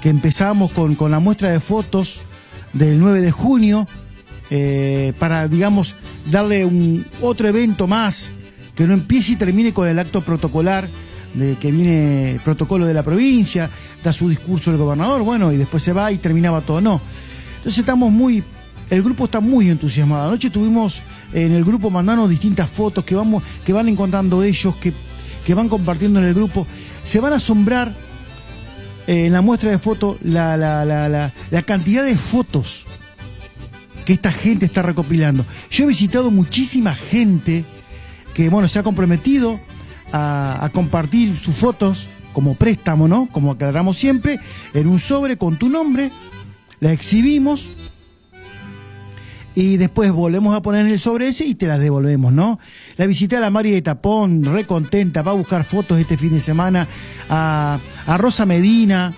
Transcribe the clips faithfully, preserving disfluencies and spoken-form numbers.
que empezamos con, con la muestra de fotos del nueve de junio, eh, para, digamos, darle un otro evento más, que no empiece y termine con el acto protocolar, de que viene el protocolo de la provincia, da su discurso el gobernador, bueno, y después se va y terminaba todo. No. Entonces estamos muy, el grupo está muy entusiasmado. Anoche tuvimos en el grupo mandando distintas fotos que vamos, que van encontrando ellos, que, que van compartiendo en el grupo. Se van a asombrar eh, en la muestra de fotos la, la, la, la, la cantidad de fotos que esta gente está recopilando. Yo he visitado muchísima gente que, bueno, se ha comprometido a, a compartir sus fotos como préstamo, ¿no? Como aclaramos siempre, en un sobre con tu nombre, la exhibimos y después volvemos a poner en el sobre ese y te las devolvemos, ¿no? La visité a la Mari de Tapón, re contenta, va a buscar fotos este fin de semana, a, a Rosa Medina.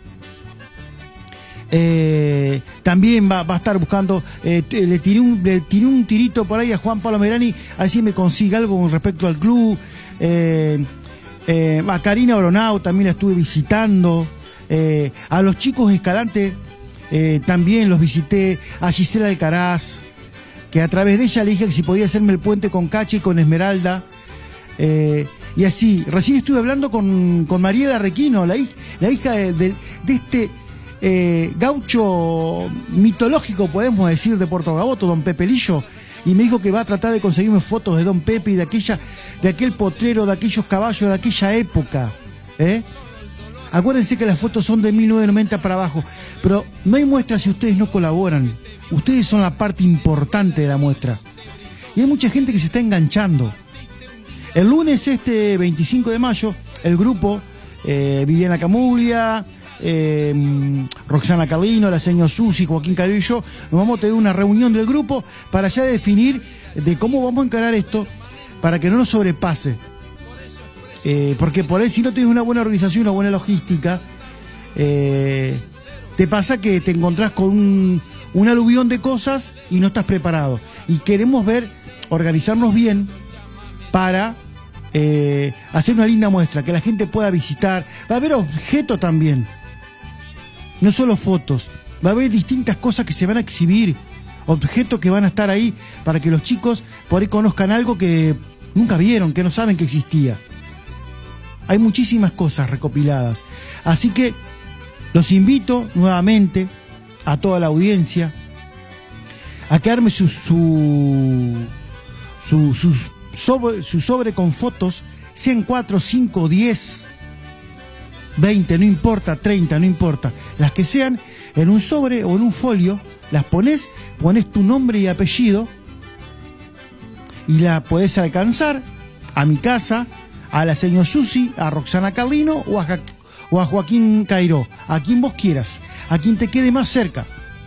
Eh, también va, va a estar buscando, eh, le, tiré un, le tiré un tirito por ahí a Juan Pablo Merani, a ver si me consigue algo con respecto al club. Eh, eh, a Karina Oronau también la estuve visitando. Eh, a los chicos Escalante eh, también los visité. A Gisela Alcaraz, que a través de ella le dije que si podía hacerme el puente con Cachi y con Esmeralda. Eh, y así, recién estuve hablando con, con Mariela Requino, la, hij la hija de, de, de este Eh, gaucho mitológico, podemos decir, de Puerto Gaboto, don Pepe Lillo, y me dijo que va a tratar de conseguirme fotos de don Pepe y de aquella, de aquel potrero, de aquellos caballos de aquella época, ¿eh? Acuérdense que las fotos son de mil novecientos noventa para abajo, pero no hay muestra si ustedes no colaboran. Ustedes son la parte importante de la muestra. Y hay mucha gente que se está enganchando. El lunes este veinticinco de mayo, el grupo eh, Viviana Camuglia, Eh, Roxana Carlino, la señora Susi, Joaquín Calero y yo, nos vamos a tener una reunión del grupo para ya definir de cómo vamos a encarar esto para que no nos sobrepase. Eh, porque por ahí, si no tienes una buena organización, una buena logística, eh, te pasa que te encontrás con un, un aluvión de cosas y no estás preparado. Y queremos ver, organizarnos bien para eh, hacer una linda muestra, que la gente pueda visitar. Va a haber objetos también. No solo fotos, va a haber distintas cosas que se van a exhibir, objetos que van a estar ahí para que los chicos por ahí conozcan algo que nunca vieron, que no saben que existía. Hay muchísimas cosas recopiladas. Así que los invito nuevamente a toda la audiencia a que arme su, su, su, su, sobre, su sobre con fotos, sean cuatro, cinco, diez... veinte, no importa, treinta, no importa, las que sean, en un sobre o en un folio, las pones, pones tu nombre y apellido y la podés alcanzar a mi casa, a la señora Susi, a Roxana Carlino o a, ja o a Joaquín Cairó, a quien vos quieras, a quien te quede más cerca.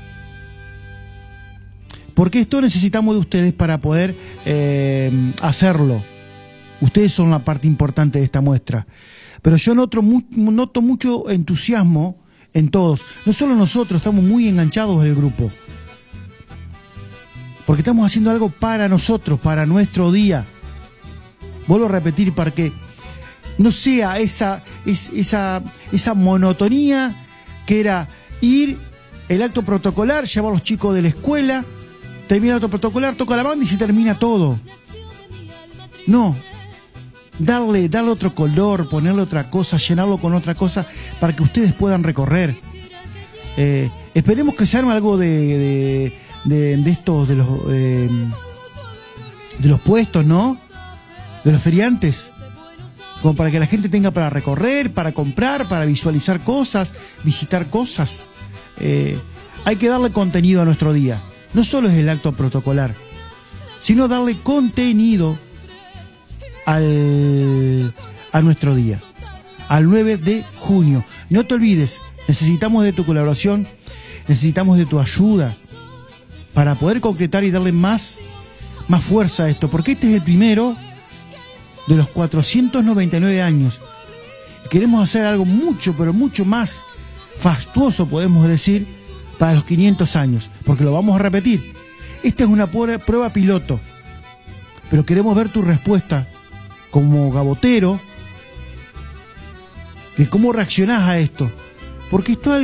Porque esto necesitamos de ustedes para poder eh, hacerlo. Ustedes son la parte importante de esta muestra. Pero yo noto, noto mucho entusiasmo en todos. No solo nosotros, estamos muy enganchados en el grupo. Porque estamos haciendo algo para nosotros, para nuestro día. Vuelvo a repetir, para que no sea esa, es, esa, esa monotonía que era ir, el acto protocolar, llevar a los chicos de la escuela, termina el acto protocolar, toca la banda y se termina todo. No. Darle, darle otro color, ponerle otra cosa, llenarlo con otra cosa para que ustedes puedan recorrer. Eh, esperemos que se arme algo de, de, de, de estos, de los, eh, de los puestos, ¿no? De los feriantes. Como para que la gente tenga para recorrer, para comprar, para visualizar cosas, visitar cosas. Eh, hay que darle contenido a nuestro día. No solo es el acto protocolar, sino darle contenido Al, a nuestro día, al nueve de junio. No te olvides, necesitamos de tu colaboración, necesitamos de tu ayuda para poder concretar y darle más, más fuerza a esto, porque este es el primero de los cuatrocientos noventa y nueve años. Queremos hacer algo mucho, pero mucho más fastuoso, podemos decir, para los quinientos años, porque lo vamos a repetir. Esta es una prueba piloto, pero queremos ver tu respuesta como gabotero, de cómo reaccionás a esto, porque esto es